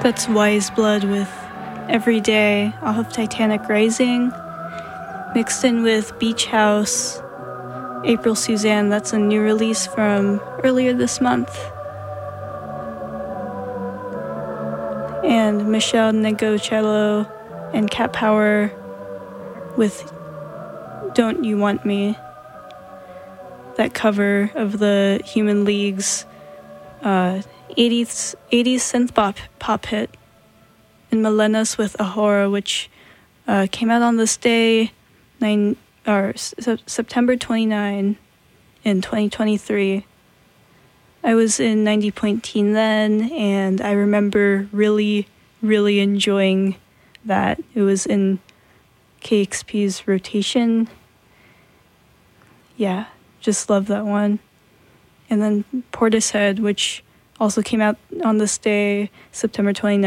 That's Wise Blood with Every Day off of Titanic Rising, mixed in with Beach House, April Suzanne. That's a new release from earlier this month. And Michelle Negocello and Cat Power with Don't You Want Me, that cover of the Human League's 80s synth pop hit, and Melenas with Ahora, which came out on this day, September 29 in 2023. I was in 90.teen then, and I remember really, really enjoying that. It was in KXP's rotation. Yeah, just love that one. And then Portishead, which also came out on this day, September 29th.